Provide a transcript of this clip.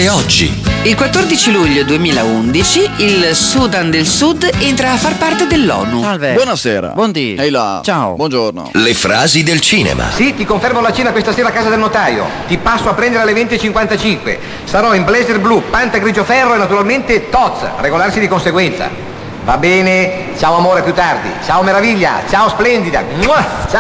accade oggi. Il 14 luglio 2011 il Sudan del Sud entra a far parte dell'ONU. Salve. Buonasera. Buondì. Ehi là. Ciao. Buongiorno. Le frasi del cinema. Sì, ti confermo la cena questa sera a casa del notaio. Ti passo a prendere alle 20:55. Sarò in blazer blu, panta grigio ferro e naturalmente Toz. Regolarsi di conseguenza. Va bene? Ciao amore, a più tardi. Ciao meraviglia. Ciao splendida. Mua! Ciao.